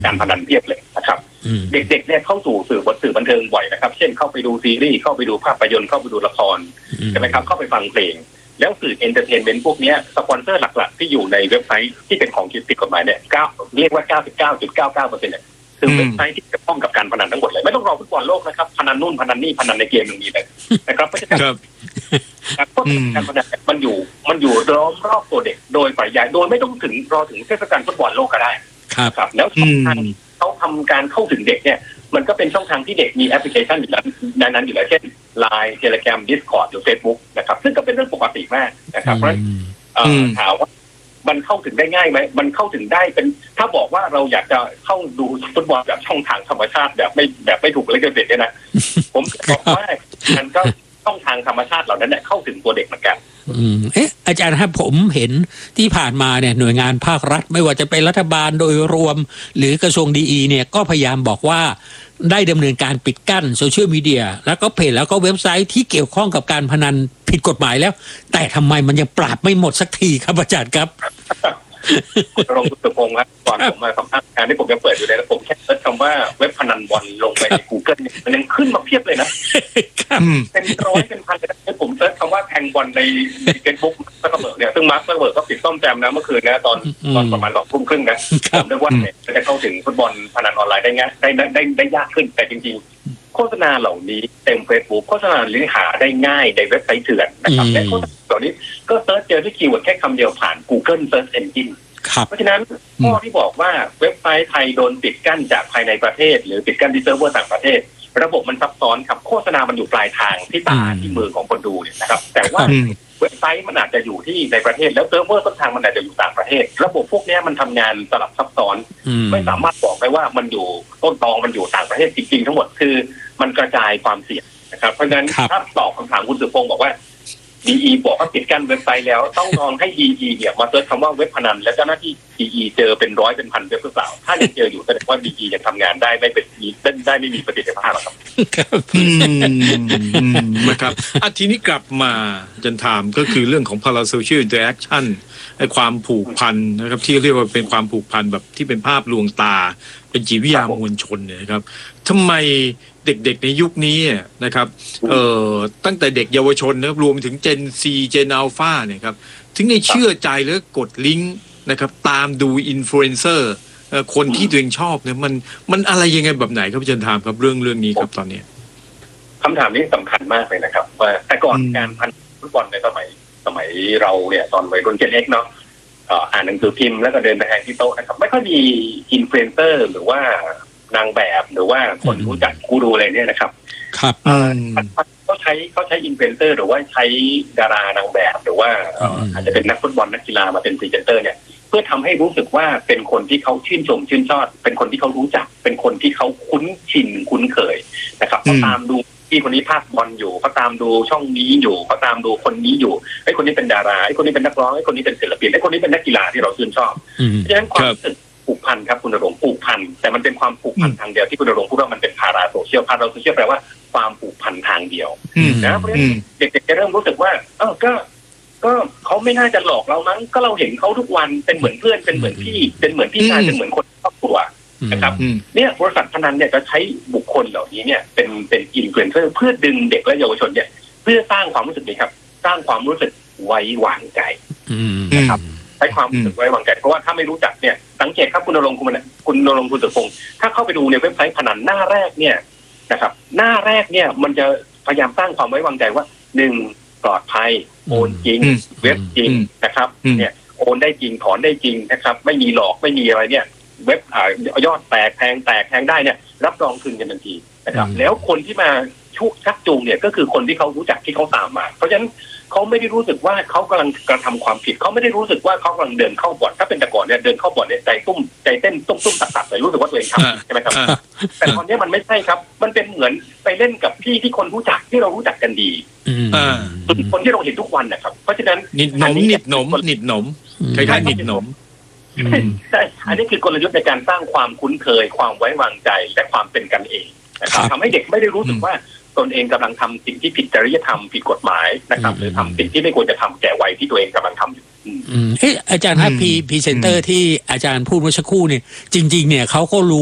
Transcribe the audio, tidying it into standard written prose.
การพนันเพียบเลยนะครับเด็กๆเนี่ยเข้าสู่สื่อบันเทิงบ่อยนะครับเช่นเข้าไปดูซีรีส์เข้าไปดูภาพยนตร์เข้าไปดูละครใช่ไหมครับเข้าไปฟังเพลงแล้วสื่อเอนเตอร์เทนเมนต์พวกนี้สปอนเซอร์หลักๆที่อยู่ในเว็บไซต์ที่เป็นของผิดกฎหมายเนี่ยเรียกว่า 99.99% เนี่ยคือเว็บไซต์ที่เกี่ยวข้องกับการพนันทั้งหมดเลยไม่ต้องรอฟุตบอลโลกนะครับพนันนู่นพนันนี่พนันในเกมอย่างนี้เลยนะครับเพราะฉะนั้นการพนันมันอยู่ล้อมรอบตัวเด็กโดยปริยายโดยไม่ต้องรอถึงเทศกาลฟุตบอลโลกก็ได้ครับแล้วช่องทางเขาทำการเข้าถึงเด็กเนี่ยมันก็เป็นช่องทางที่เด็กมีแอปพลิเคชันอยู่แล้วนั้นอยู่แล้วเช่น Line Telegram Discord หรือ Facebook นะครับซึ่งก็เป็นเรื่องปกติมากนะครับเพราะถามว่ามันเข้าถึงได้ง่ายไหมมันเข้าถึงได้เป็นถ้าบอกว่าเราอยากจะเข้าดูฟุตบอลแบบช่องทางธรรมชาติแบบไม่ถูกลิขสิทธิ์เนี่ยนะผมบอกว่ามันก็ช่องทางธรรมชาติเหล่านั้นเนี่ยเข้าถึงตัวเด็กเหมือนกันอาจารย์ครับผมเห็นที่ผ่านมาเนี่ยหน่วยงานภาครัฐไม่ว่าจะเป็นรัฐบาลโดยรวมหรือกระทรวงดีเนี่ยก็พยายามบอกว่าได้ดำเนินการปิดกั้นโซเชียลมีเดียแล้วก็เพจแล้วก็เว็บไซต์ที่เกี่ยวข้องกับการพนันผิดกฎหมายแล้วแต่ทำไมมันยังปราบไม่หมดสักทีครับอาจารย์ครับคุณรงค์สุพงศ์ครับก่อนผมมาสัมภาษณ์งานที่ผมยังเปิดอยู่เลยแล้วผมแค่เซิร์ชคำว่าเว็บพนันบอลลงไปใน Google เนี่ยมันยังขึ้นมาเพียบเลยนะเป็นร้อยเป็นพันเลยนะผมเซิร์ชคำว่าแทงบอลใน Facebook ซักเบิร์กเนี่ยซึ่งมาร์คซักเบิร์กก็ปิดซ่อมแซมนะเมื่อคืนนะตอนประมาณ20:30นนะผมนึกว่าเนี่ยจะเข้าถึงฟุตบอลพนันออนไลน์ได้ง่ายได้ยากขึ้นแต่จริงๆโฆษณาเหล่านี้เต็ม Facebook โฆษณาหรือหาได้ง่ายในเว็บไซต์เถื่อนนะครับและโฆษณาเหล่านี้ก็เซิร์ชเจอที่คีย์เวิร์ดแค่คำเดียวผ่าน Google Search Engine เพราะฉะนั้นข้อที่บอกว่าเว็บไซต์ไทยโดนปิดกั้นจากภายในประเทศหรือปิดกั้นที่เซิร์ฟเวอร์ต่างประเทศระบบมันซับซ้อนครับโฆษณามันอยู่ปลายทางที่ตาที่มือของคนดูเนี่ยนะครับแต่ว่าเว็บไซต์มันอาจจะอยู่ที่ในประเทศแล้วเซิร์ฟเวอร์ต้นทางมันอาจจะอยู่ต่างประเทศระบบพวกนี้มันทำงานสลับซับซ้อนไม่สามารถบอกได้ว่ามันอยู่ต้นตอมันอยู่ต่างประเทศจริงๆทั้งหมดคือมันกระจายความเสี่ยงนะครับเพราะฉะนั้นถ้าตอบคำถามคุณสุพงศ์บอกว่าดีบอกว่าปิดกั้นเว็บไซต์แล้วต้องลองให้ดีเนี่ยมาเซิร์ชคำว่าเว็บพนันแล้วเจ้าหน้าที่ดีเจอเป็นร้อยเป็นพันเว็บหรือเปล่าถ้ายังเจออยู่แสดงว่าดียังทำงานได้ไม่มีประสิทธิภาพหรอกครับนะครับทีนี้กลับมาจันถามก็คือเรื่องของ parasocial interaction ไอ้ความผูกพันนะครับที่เรียกว่าเป็นความผูกพันแบบที่เป็นภาพลวงตาเป็นจิตวิทยามวลชนเนี่ยครับทำไมเด็กๆในยุคนี้นะครับตั้งแต่เด็กเยาวชนนะครับรวมถึง Gen Z Gen Alpha เนี่ยครับถึงได้เชื่อใจแล้วกดลิงก์นะครับตามดูอินฟลูเอนเซอร์คนที่ตัวเองชอบเนี่ยมันอะไรยังไงแบบไหนครับอาจารย์ถามครับเรื่องนี้ครับตอนนี้คำถามนี้สำคัญมากเลยนะครับว่าแต่ก่อนการพนันฟุตบอลในสมัยเราเนี่ยตอนวัยรุ่น Gen X เนาะอ่านหนังสือพิมพ์แล้วก็เดินไปแทนที่โต๊ะนะครับไม่ค่อยมีอินฟลูเอนเซอร์หรือว่านางแบบหรือว่าคนรู้จักกูรูอะไรเนี่ยนะครับครับเขาใช้อินฟลูเอนเซอร์หรือว่าใช้ดารานางแบบหรือว่าอาจจะเป็นนักฟุตบอลนักกีฬามาเป็นพรีเซนเตอร์เนี่ยเพื่อทำให้รู้สึกว่าเป็นคนที่เขาชื่นชมชื่นชอบเป็นคนที่เขารู้จักเป็นคนที่เขาคุ้นชินคุ้นเคยนะครับเขาตามดูที่คนนี้ภาคบอลอยู่เขาตามดูช่องนี้อยู่เขาตามดูคนนี้อยู่ไอ้คนนี้เป็นดาราไอ้คนนี้เป็นนักร้องไอ้คนนี้เป็นศิลปินไอ้คนนี้เป็นนักกีฬาที่เราชื่นชอบเพราะฉะนั้นความรู้สึกผูกพันครับคุณณรงค์ผูกพันแต่มันเป็นความผูกพันทางเดียวที่คุณณรงค์พูดว่ามันเป็นพาราโซเชียลแปลว่าความผูกพันทางเดียวนะเพราะฉะนั้นเด็กๆจะเริ่มรู้สึกว่าก็เขาไม่น่าจะหลอกเรามั้งก็เราเห็นเขาทุกวันเป็นเหมือนเพื่อนเป็นเหมือนพี่เป็นเหมือนพี่ชายเป็นเหมือนคนครอบครัวนะครับเนี่ยบริษัทพนันเนี่ยจะใช้บุคคลเหล่านี้เนี่ยเป็นอินฟลูเอนเซอร์เพื่อดึงเด็กและเยาวชนเนี่ยเพื่อสร้างความรู้สึกนี้ครับสร้างความรู้สึกไว้วางใจนะครับใช้ความรู้สึกไว้วางใจเพราะว่าถ้าไม่รู้จักเนี่ยสังเกตครับคุณณรงค์คุณสุพงศ์ถ้าเข้าไปดูในเว็บไซต์พนันหน้าแรกเนี่ยนะครับหน้าแรกเนี่ยมันจะพยายามสร้างความไว้วางใจว่า1ปลอดภัยโอนจริงเว็บจริงนะครับเนี่ยโอนได้จริงถอนได้จริงนะครับไม่มีหลอกไม่มีอะไรเนี่ยเว็บยอดแตกแทงได้เนี่ยรับรองคืนกันทันทีนะครับแล้วคนที่มาชักจูงเนี่ยก็คือคนที่เขารู้จักที่เขาตามมาเพราะฉะนั้นเขาไม่ได้รู้สึกว่าเขากำลังกระทำความผิดเขาไม่ได้รู้สึกว่าเขากำลังเดินเข้าบ่อนถ้าเป็นแต่ก่อนเนี่ยเดินเข้าบ่อนเนี่ยใจเต้นตุ้มตัดเลยรู้สึกว่าตัวเองทำใช่ไหมครับแต่ตอนนี้มันไม่ใช่ครับมันเป็นเหมือนไปเล่นกับพี่ที่คนรู้จักที่เรารู้จักกันดีคนที่เราเห็นทุกวันนะครับเพราะฉะนั้นนิดหนมคล้ายๆนิดหนมใช่อันนี้คือกลยุทธ์ในการสร้างความคุ้นเคยความไว้วางใจและความเป็นกันเองนะครับทำให้เด็กไม่ได้รู้สึกว่าตนเองกำลังทำสิ่งที่ผิดจริยธรรมผิดกฎหมายนะครับหรือทำสิ่งที่ไม่ควรจะทำแก่วัยที่ตัวเองกำลังทำอยู่อาจารย์ครับพรีเซนเตอร์ที่อาจารย์พูดเมื่อสักครู่เนี่ยจริงๆเนี่ยเขาก็รู้